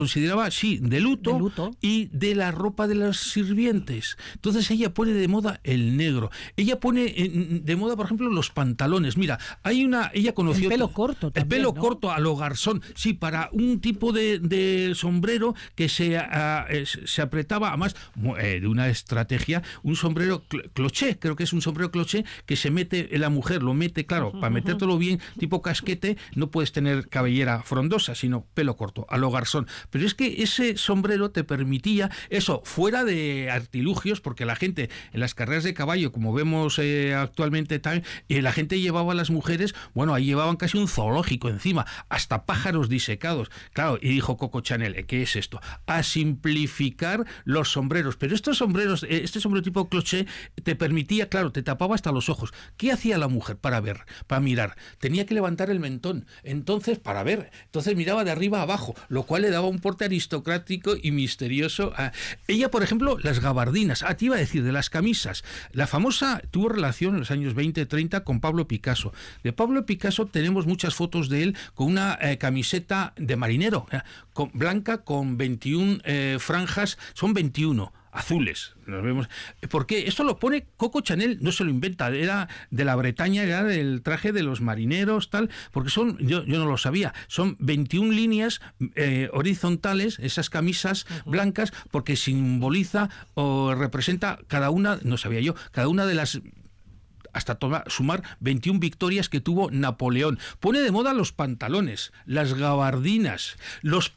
consideraba, sí, de luto y de la ropa de las sirvientes. Entonces ella pone de moda el negro. Ella pone de moda, por ejemplo, los pantalones. Mira, ella conoció... El pelo corto también, el pelo ¿no? corto a lo garzón. Sí, para un tipo de sombrero que se apretaba, además, de una estrategia, un sombrero cloché, creo que es un sombrero cloché que se mete, la mujer lo mete, claro, para metértelo bien, tipo casquete, no puedes tener cabellera frondosa, sino pelo corto, a lo garzón. Pero es que ese sombrero te permitía eso, fuera de artilugios, porque la gente en las carreras de caballo, como vemos actualmente también, la gente llevaba a las mujeres, bueno, ahí llevaban casi un zoológico encima, hasta pájaros disecados. Claro, y dijo Coco Chanel, ¿qué es esto? A simplificar los sombreros. Pero estos sombreros, este sombrero tipo cloché, te permitía, claro, te tapaba hasta los ojos. ¿Qué hacía la mujer para ver, para mirar? Tenía que levantar el mentón, entonces, para ver. Entonces miraba de arriba a abajo, lo cual le daba un porte aristocrático y misterioso. Ella, por ejemplo, las gabardinas. Te iba a decir, de las camisas. La famosa tuvo relación en los años 20-30 con Pablo Picasso. De Pablo Picasso tenemos muchas fotos de él con una camiseta de marinero, blanca con 21 franjas, son 21. Azules, nos vemos. ¿Por qué? Esto lo pone Coco Chanel, no se lo inventa, era de la Bretaña, era del traje de los marineros, tal, porque yo no lo sabía, son 21 líneas horizontales, esas camisas blancas, porque simboliza o representa cada una, no sabía yo, cada una de las... hasta sumar 21 victorias que tuvo Napoleón. Pone de moda los pantalones, las gabardinas, los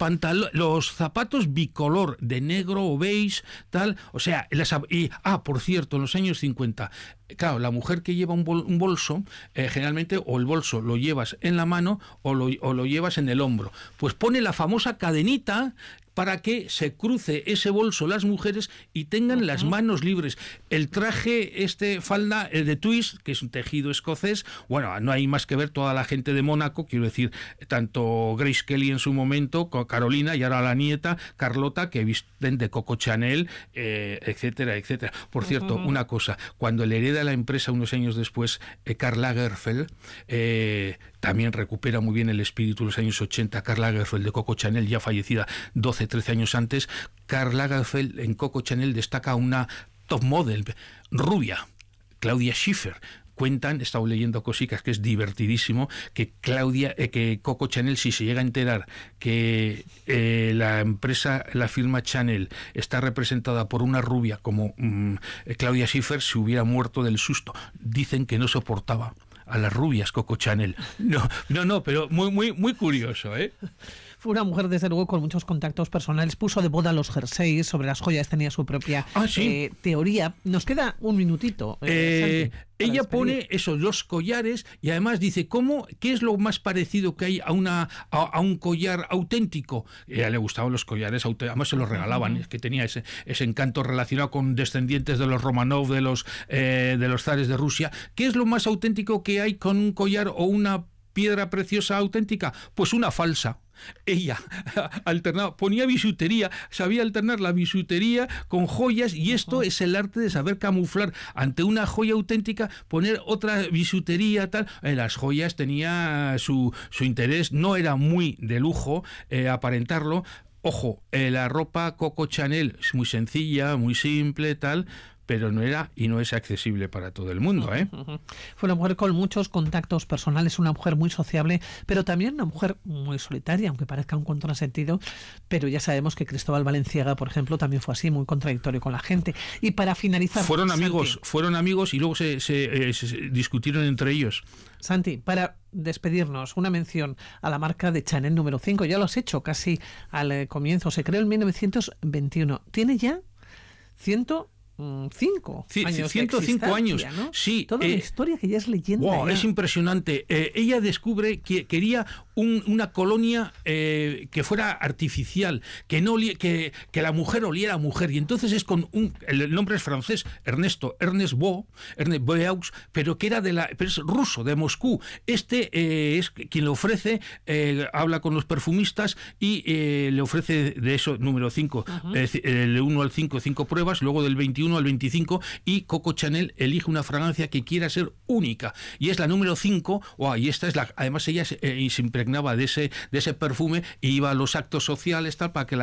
zapatos bicolor, de negro o beige, tal, o sea, por cierto, en los años 50, claro, la mujer que lleva un bolso, generalmente o el bolso lo llevas en la mano o lo llevas en el hombro, pues pone la famosa cadenita para que se cruce ese bolso las mujeres y tengan las manos libres. El traje, falda, el de twist, que es un tejido escocés, bueno, no hay más que ver toda la gente de Mónaco, quiero decir, tanto Grace Kelly en su momento, Carolina, y ahora la nieta, Carlota, que visten de Coco Chanel, etcétera, etcétera. Por cierto, una cosa, cuando le hereda la empresa unos años después, Karl Lagerfeld, también recupera muy bien el espíritu de los años 80, Karl Lagerfeld de Coco Chanel, ya fallecida 12-13 años antes. Karl Lagerfeld en Coco Chanel destaca una top model rubia, Claudia Schiffer. Cuentan, he estado leyendo cositas que es divertidísimo, que Coco Chanel, si se llega a enterar que la firma Chanel está representada por una rubia como Claudia Schiffer, se hubiera muerto del susto. Dicen que no soportaba a las rubias Coco Chanel. No, pero muy curioso, ¿eh? Fue una mujer, desde luego, con muchos contactos personales. Puso de moda los jerseys, sobre las joyas tenía su propia teoría. Nos queda un minutito. Santi, ella pone los collares, y además dice, ¿qué es lo más parecido que hay a un collar auténtico? A ella le gustaban los collares, además se los regalaban, es que tenía ese encanto relacionado con descendientes de los Romanov, de los zares de Rusia. ¿Qué es lo más auténtico que hay con un collar o una piedra preciosa auténtica? Pues una falsa. Ella alternaba, ponía bisutería, sabía alternar la bisutería con joyas, y esto es el arte de saber camuflar ante una joya auténtica, poner otra bisutería, tal. Las joyas tenía su interés, no era muy de lujo aparentarlo. Ojo, la ropa Coco Chanel es muy sencilla, muy simple, tal, pero no es accesible para todo el mundo, ¿eh? Fue una mujer con muchos contactos personales, una mujer muy sociable, pero también una mujer muy solitaria, aunque parezca un contrasentido, pero ya sabemos que Cristóbal Valenciaga, por ejemplo, también fue así, muy contradictorio con la gente. Y para finalizar... Fueron amigos y luego se discutieron entre ellos. Santi, para despedirnos, una mención a la marca de Chanel número 5. Ya lo has hecho casi al comienzo. Se creó en 1921. Tiene ya 105 años. 105 años, ¿no? Sí. Toda una historia que ya es leyenda. Wow, es impresionante. Ella descubre que quería una colonia que fuera artificial, que la mujer oliera a mujer, y entonces es con el nombre es francés, Ernest Boeux, pero que era pero es ruso, de Moscú. Es quien le ofrece, habla con los perfumistas y le ofrece de eso número 5, del 1 al 5 pruebas, luego del 21 21 al 25, y Coco Chanel elige una fragancia que quiera ser única, y es la número 5. Y esta es además ella se impregnaba de ese perfume e iba a los actos sociales tal para que